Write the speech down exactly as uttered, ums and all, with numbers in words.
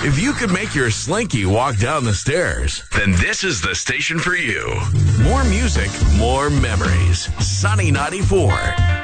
If you could make your Slinky walk down the stairs, then this is the station for you. More music, more memories. Sunny ninety-four.